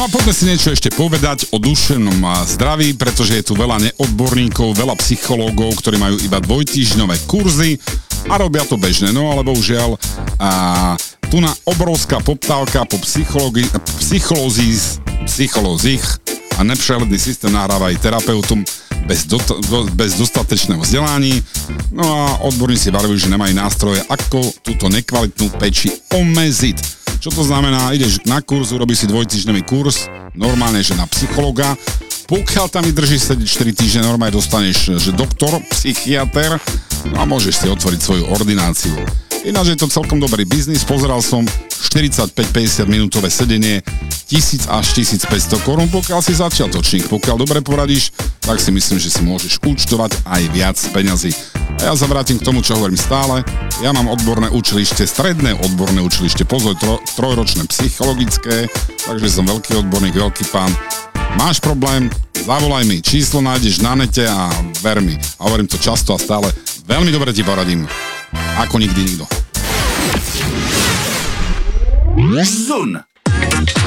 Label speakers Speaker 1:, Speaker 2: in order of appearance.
Speaker 1: No a poďme si niečo ešte povedať o duševnom zdraví, pretože je tu veľa neodborníkov, veľa psychológov, ktorí majú iba dvojtýždňové kurzy a robia to bežne. No ale bohužiaľ, tu na obrovská poptávka po psycholózich a nepřehledný systém nahráva aj terapeutom bez dostatečného vzdelaní. No a odborníci varujú, že nemajú nástroje, ako túto nekvalitnú peči omeziť. Čo to znamená? Ideš na kurz, urobíš si dvojtýždňový kurz, normálne, že na psychologa. Pokiaľ tam vydržíš sedieť 4 týždne, normálne dostaneš, že doktor, psychiater, no a môžeš si otvoriť svoju ordináciu. Ináč je to celkom dobrý biznis, pozeral som 45-50 minútové sedenie, 1000 až 1500 korún, pokiaľ si začiatočník. Pokiaľ dobre poradíš, tak si myslím, že si môžeš účtovať aj viac peňazí. A ja sa vrátim k tomu, čo hovorím stále. Ja mám odborné učilište, stredné odborné učilište, pozor, trojročné psychologické, takže som veľký odborník, veľký pán. Máš problém? Zavolaj mi, číslo nájdeš na nete a ver mi. A hovorím to často a stále, veľmi dobre ti poradím. Ako nikdy nikto.
Speaker 2: Zun.